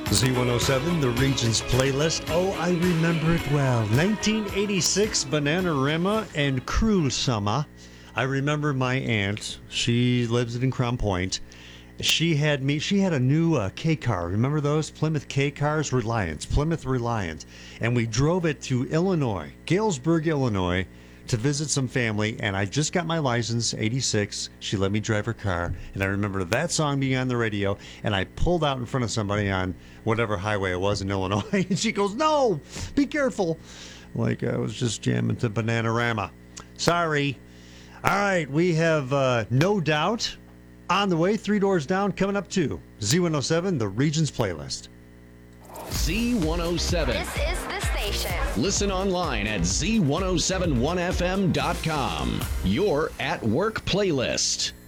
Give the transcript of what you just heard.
Z107, the Regions playlist. Oh, I remember it well. 1986, Bananarama and Cruel Summer. I remember my aunt. She lives in Crown Point. She had a new K car. Remember those? Plymouth K cars? Plymouth Reliant. And we drove it to Illinois, Galesburg, Illinois, to visit some family, and I just got my license, 86. She let me drive her car, and I remember that song being on the radio, and I pulled out in front of somebody on whatever highway it was in Illinois, and she goes, "No, be careful." Like I was just jamming to Bananarama. Sorry. All right, we have No Doubt on the way, 3 doors down, coming up too. Z107, the Regions playlist. Z107. This is the station. Listen online at z1071fm.com. Your at work playlist.